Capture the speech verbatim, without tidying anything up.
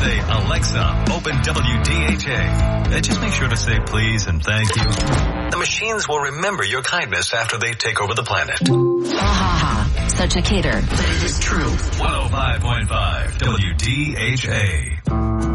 say, Alexa, open W D H A. Uh, just make sure to say please and thank you. The machines will remember your kindness after they take over the planet. Ha ha ha. Such a cater, but it is true. one oh five point five W D H A.